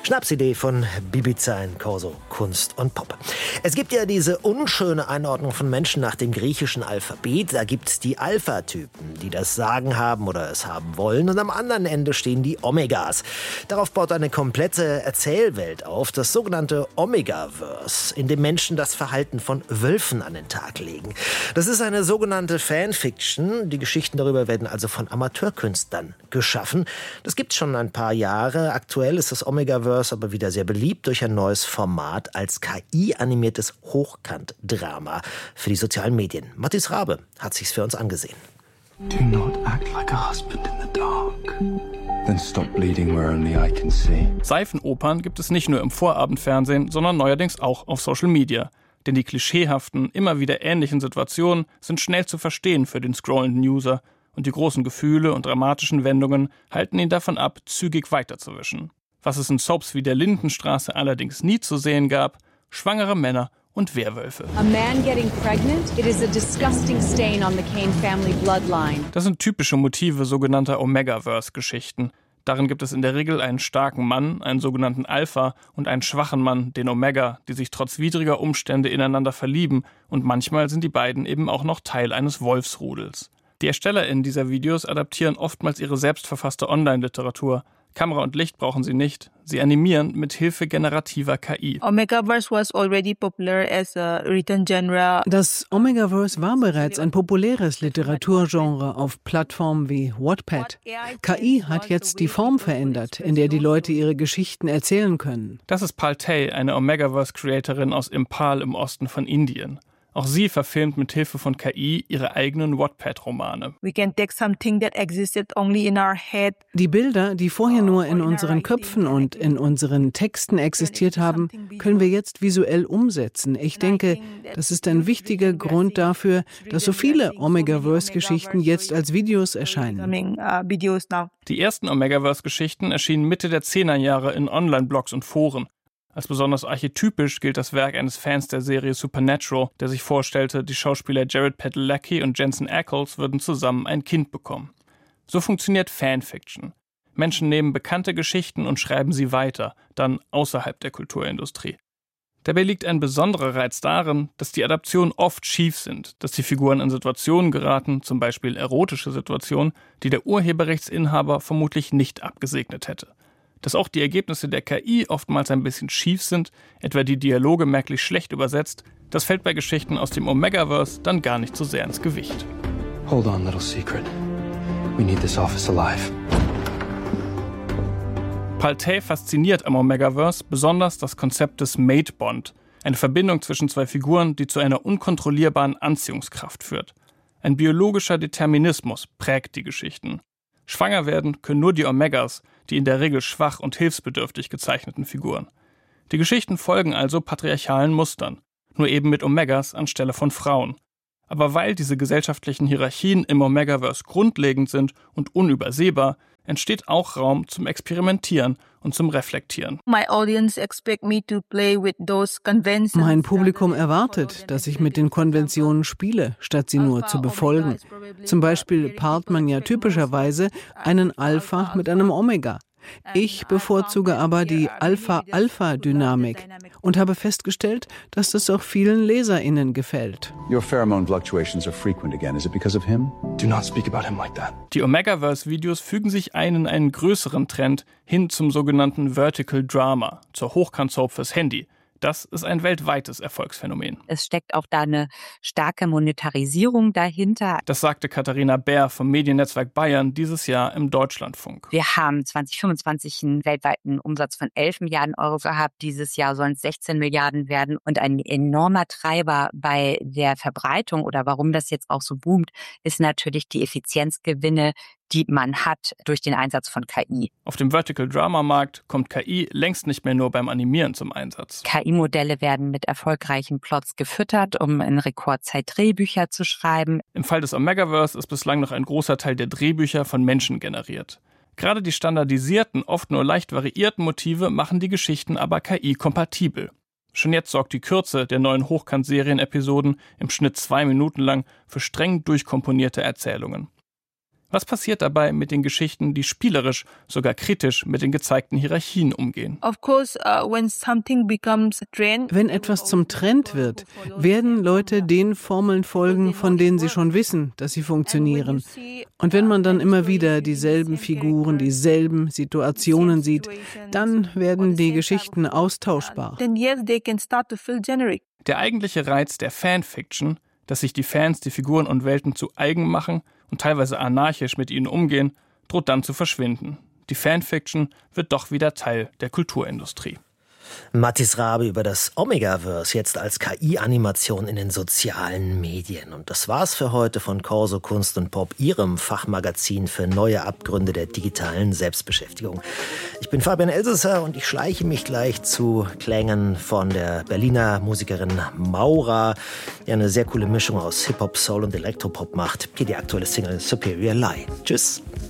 Schnapsidee von Bibiza in Corso, Kunst und Pop. Es gibt ja diese unschöne Einordnung von Menschen nach dem griechischen Alphabet. Da gibt's die Alpha-Typen, die das Sagen haben oder es haben wollen. Und am anderen Ende stehen die Omegas. Darauf baut eine komplette Erzählwelt auf, das sogenannte Omegaverse, in dem Menschen das Verhalten von Wölfen an den Tag legen. Das ist eine sogenannte Fanfiction. Die Geschichten darüber werden also von Amateurkünstlern geschaffen. Das gibt's schon ein paar Jahre. Aktuell ist das Omegaverse aber wieder sehr beliebt durch ein neues Format als KI-animiertes Hochkant-Drama für die sozialen Medien. Mathis Rabe hat sich's für uns angesehen. Do not act like a husband in the dark. Then stop bleeding where only I can see. Seifenopern gibt es nicht nur im Vorabendfernsehen, sondern neuerdings auch auf Social Media. Denn die klischeehaften, immer wieder ähnlichen Situationen sind schnell zu verstehen für den scrollenden User. Und die großen Gefühle und dramatischen Wendungen halten ihn davon ab, zügig weiterzuwischen. Was es in Soaps wie der Lindenstraße allerdings nie zu sehen gab: schwangere Männer und Werwölfe. A man getting pregnant, it is a disgusting stain on the Kane family bloodline. Das sind typische Motive sogenannter Omegaverse-Geschichten. Darin gibt es in der Regel einen starken Mann, einen sogenannten Alpha, und einen schwachen Mann, den Omega, die sich trotz widriger Umstände ineinander verlieben, und manchmal sind die beiden eben auch noch Teil eines Wolfsrudels. Die ErstellerInnen dieser Videos adaptieren oftmals ihre selbstverfasste Online-Literatur. Kamera und Licht brauchen sie nicht. Sie animieren mit Hilfe generativer KI. Omegaverse was already popular as a written genre. Das Omegaverse war bereits ein populäres Literaturgenre auf Plattformen wie Wattpad. KI hat jetzt die Form verändert, in der die Leute ihre Geschichten erzählen können. Das ist Paltay, eine Omegaverse-Creatorin aus Impal im Osten von Indien. Auch sie verfilmt mit Hilfe von KI ihre eigenen Wattpad-Romane. We can take something that existed only in our head. Die Bilder, die vorher nur in unseren Köpfen und in unseren Texten existiert haben, können wir jetzt visuell umsetzen. Ich denke, das ist ein wichtiger Grund dafür, dass so viele Omegaverse-Geschichten jetzt als Videos erscheinen. Die ersten Omegaverse-Geschichten erschienen Mitte der 10er-Jahre in Online-Blogs und Foren. Als besonders archetypisch gilt das Werk eines Fans der Serie Supernatural, der sich vorstellte, die Schauspieler Jared Padalecki und Jensen Ackles würden zusammen ein Kind bekommen. So funktioniert Fanfiction. Menschen nehmen bekannte Geschichten und schreiben sie weiter, dann außerhalb der Kulturindustrie. Dabei liegt ein besonderer Reiz darin, dass die Adaptionen oft schief sind, dass die Figuren in Situationen geraten, zum Beispiel erotische Situationen, die der Urheberrechtsinhaber vermutlich nicht abgesegnet hätte. Dass auch die Ergebnisse der KI oftmals ein bisschen schief sind, etwa die Dialoge merklich schlecht übersetzt, das fällt bei Geschichten aus dem Omegaverse dann gar nicht so sehr ins Gewicht. Hold on, little secret. We need this office alive. Paltay fasziniert am Omegaverse besonders das Konzept des Mate Bond, eine Verbindung zwischen zwei Figuren, die zu einer unkontrollierbaren Anziehungskraft führt. Ein biologischer Determinismus prägt die Geschichten. Schwanger werden können nur die Omegas, die in der Regel schwach und hilfsbedürftig gezeichneten Figuren. Die Geschichten folgen also patriarchalen Mustern, nur eben mit Omegas anstelle von Frauen. Aber weil diese gesellschaftlichen Hierarchien im Omegaverse grundlegend sind und unübersehbar, entsteht auch Raum zum Experimentieren und zum Reflektieren. Mein Publikum erwartet, dass ich mit den Konventionen spiele, statt sie nur zu befolgen. Zum Beispiel paart man ja typischerweise einen Alpha mit einem Omega. Ich bevorzuge aber die Alpha-Alpha-Dynamik und habe festgestellt, dass das auch vielen LeserInnen gefällt. Your pheromone fluctuations are frequent again. Is it because of him? Do not speak about him like that. Die Omegaverse-Videos fügen sich ein in einen größeren Trend hin zum sogenannten Vertical Drama, zur Hochkant-Soap fürs Handy. Das ist ein weltweites Erfolgsphänomen. Es steckt auch da eine starke Monetarisierung dahinter. Das sagte Katharina Bär vom Mediennetzwerk Bayern dieses Jahr im Deutschlandfunk. Wir haben 2025 einen weltweiten Umsatz von 11 Milliarden Euro gehabt. Dieses Jahr sollen es 16 Milliarden werden. Und ein enormer Treiber bei der Verbreitung oder warum das jetzt auch so boomt, ist natürlich die Effizienzgewinne, die man hat durch den Einsatz von KI. Auf dem Vertical Drama Markt kommt KI längst nicht mehr nur beim Animieren zum Einsatz. KI-Modelle werden mit erfolgreichen Plots gefüttert, um in Rekordzeit Drehbücher zu schreiben. Im Fall des Omegaverse ist bislang noch ein großer Teil der Drehbücher von Menschen generiert. Gerade die standardisierten, oft nur leicht variierten Motive machen die Geschichten aber KI-kompatibel. Schon jetzt sorgt die Kürze der neuen Hochkant-Serien-Episoden, im Schnitt 2 Minuten lang, für streng durchkomponierte Erzählungen. Was passiert dabei mit den Geschichten, die spielerisch, sogar kritisch mit den gezeigten Hierarchien umgehen? Wenn etwas zum Trend wird, werden Leute den Formeln folgen, von denen sie schon wissen, dass sie funktionieren. Und wenn man dann immer wieder dieselben Figuren, dieselben Situationen sieht, dann werden die Geschichten austauschbar. Der eigentliche Reiz der Fanfiction, dass sich die Fans die Figuren und Welten zu eigen machen und teilweise anarchisch mit ihnen umgehen, droht dann zu verschwinden. Die Fanfiction wird doch wieder Teil der Kulturindustrie. Mathis Rabe über das Omegaverse, jetzt als KI-Animation in den sozialen Medien. Und das war's für heute von Corso Kunst und Pop, Ihrem Fachmagazin für neue Abgründe der digitalen Selbstbeschäftigung. Ich bin Fabian Elsesser und ich schleiche mich gleich zu Klängen von der Berliner Musikerin Maura, die eine sehr coole Mischung aus Hip-Hop, Soul und Elektropop macht. Hier die aktuelle Single Superior Lie. Tschüss.